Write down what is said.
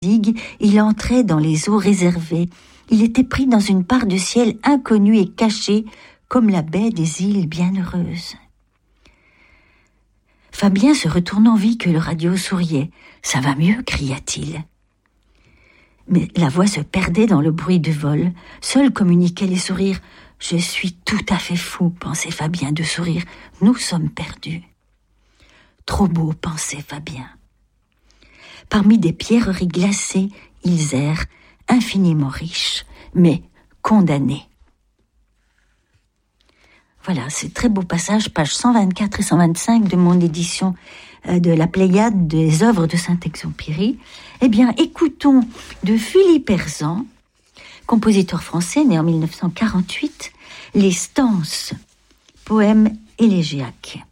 il entrait dans les eaux réservées. Il était pris dans une part de ciel inconnue et cachée, comme la baie des îles Bienheureuses. Fabien, se retournant, vit que le radio souriait. « Ça va mieux » cria-t-il. Mais la voix se perdait dans le bruit du vol. Seuls communiquaient les sourires. « Je suis tout à fait fou » pensait Fabien de sourire. « Nous sommes perdus. » Trop beau, pensait Fabien. Parmi des pierreries glacées, ils errent, infiniment riches, mais condamnés. Voilà, c'est très beau passage, pages 124 et 125 de mon édition de la Pléiade des œuvres de Saint-Exupéry. Eh bien, écoutons de Philippe Herzan, compositeur français né en 1948, les stances, poèmes élégiaques.